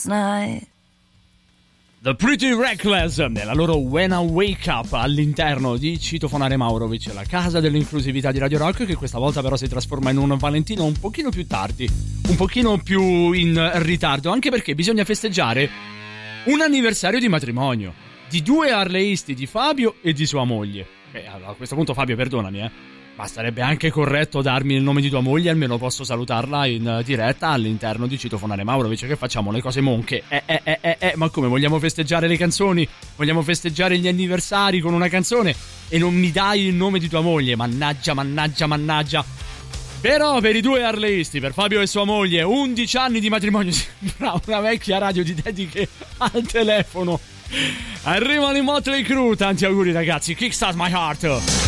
night. The Pretty Reckless nella loro When I Wake Up all'interno di Citofonare Maurovic, la casa dell'inclusività di Radio Rock, che questa volta però si trasforma in un Valentino un pochino più tardi, un pochino più in ritardo, anche perché bisogna festeggiare un anniversario di matrimonio di due arleisti, di Fabio e di sua moglie. A questo punto Fabio, perdonami, ma sarebbe anche corretto darmi il nome di tua moglie, almeno posso salutarla in diretta all'interno di Citofonare Maurovic. Che facciamo, le cose monche? Ma come, vogliamo festeggiare le canzoni? Vogliamo festeggiare gli anniversari con una canzone e non mi dai il nome di tua moglie? Mannaggia. Però per i due arleisti, per Fabio e sua moglie, 11 anni di matrimonio, sembra una vecchia radio di dediche al telefono. Arrivano i Motley Crue, tanti auguri ragazzi, Kickstart My Heart.